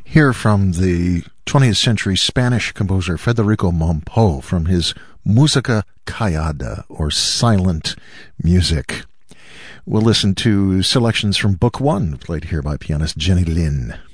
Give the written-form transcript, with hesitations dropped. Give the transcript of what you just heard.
Hear from the 20th century Spanish composer Federico Mompo from his Música Callada, or Silent Music. We'll listen to selections from Book 1, played here by pianist Jenny Lin.